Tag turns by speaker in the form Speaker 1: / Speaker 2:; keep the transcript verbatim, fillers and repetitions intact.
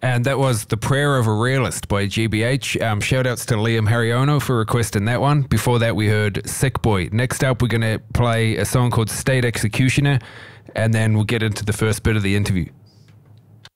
Speaker 1: And that was The Prayer of a Realist by G B H. Um, shout outs to Liam Hariono for requesting that one. Before that, we heard Sick Boy. Next up, we're going to play a song called State Executioner, and then we'll get into the first bit of the interview.